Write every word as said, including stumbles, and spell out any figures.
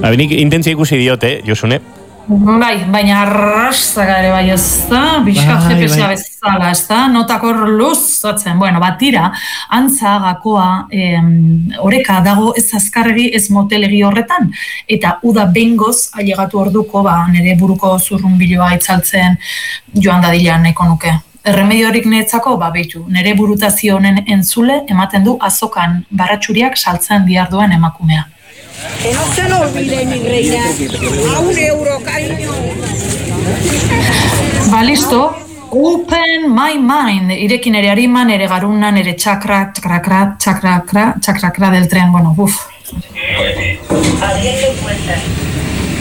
Abenik intentzia ikusi diote, Josune. Bai, baina arrastzaka ere bai ez da, bizka G P S-a bezala, ez da, notakor luzatzen. Bueno, batira, antza gakoa oreka dago ez azkarregi, ez motelegi horretan, eta uda bengoz ailegatu orduko, ba, nire buruko zurrunbiloa itzaltzen joan dadila nahiko nuke. Erremediorik netzako, ba, behitu, nire burutazio honen entzule ematen du azokan baratxuriak saltzen diarduen emakumea. Que no se lo olvide, mi reina. A un euro, cariño. Ba, listo. Open my mind. Irekin ere hariman, ere garunan, ere txakra, txakrakra, txakrakra, txakrakra del tren. Bueno, uff. Alguien lo encuentra.